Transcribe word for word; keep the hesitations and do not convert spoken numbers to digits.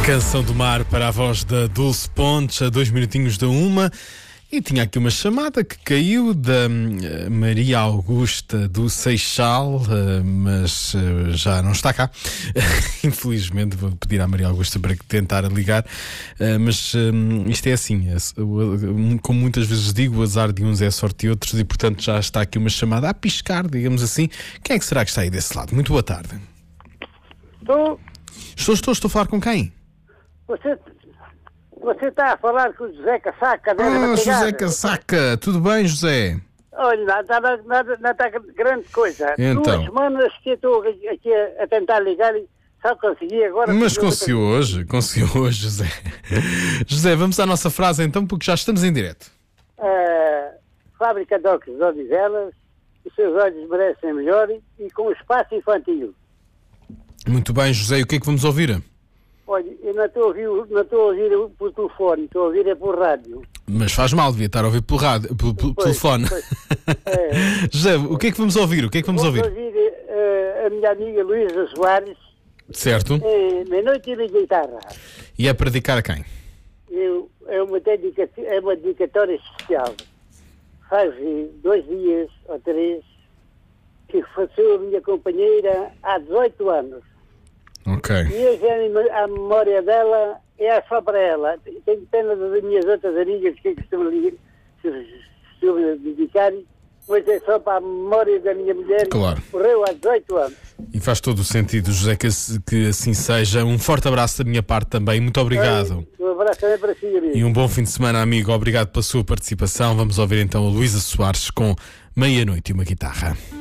Canção do Mar para a voz da Dulce Pontes, a dois minutinhos da uma. E tinha aqui uma chamada que caiu da uh, Maria Augusta do Seixal, uh, mas uh, já não está cá. Infelizmente, vou pedir à Maria Augusta para tentar ligar. Uh, mas um, isto é assim, é, uh, como muitas vezes digo, o azar de uns é a sorte de outros, e portanto já está aqui uma chamada a piscar, digamos assim. Quem é que será que está aí desse lado? Muito boa tarde. Estou. Estou, estou, estou a falar com quem? Você, você está a falar com o José Casaca, né? Ah, José Casaca, tudo bem, José? Olha, não está nada, não está grande coisa. Então. Duas semanas que eu estou aqui a, a tentar ligar e só consegui agora. Mas conseguiu hoje, conseguiu hoje, José. José, vamos à nossa frase então, porque já estamos em direto. Uh, fábrica de óculos de Odivelas, os seus olhos merecem melhor e, e com espaço infantil. Muito bem, José, e o que é que vamos ouvir? Olha, eu não estou a ouvir, não estou a ouvir por telefone, estou a ouvir é por rádio. Mas faz mal, devia estar a ouvir pelo, rádio, pelo, pelo Pois, telefone. pois. É. José, o que é que vamos ouvir? O que é que vamos Vamos ouvir? ouvir uh, a minha amiga Luísa Soares, Certo. é, Meia-Noite e de Guitarra. E é para dedicar a quem? Eu, é, uma dedica, é uma dedicatória especial. Faz dois dias ou três que faleceu a minha companheira há dezoito anos. Ok. E hoje a, a memória dela é só para ela. Tenho pena das minhas outras amigas que costumam dedicar, mas é só para a memória da minha mulher. Claro. Que morreu há dezoito anos. E faz todo o sentido, José, que, que assim seja. Um forte abraço da minha parte também. Muito obrigado. Um abraço também para si, amigo. E um bom fim de semana, amigo. Obrigado pela sua participação. Vamos ouvir então a Luísa Soares com Meia-Noite e uma Guitarra.